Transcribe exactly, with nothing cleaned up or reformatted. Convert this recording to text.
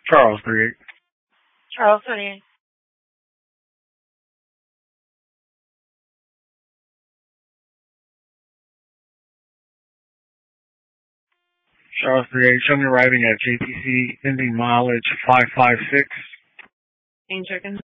Charles, three eight. Charles, twenty-eight. Charles, three eight. Show me arriving at J T C, ending mileage five five six. Ain't checking.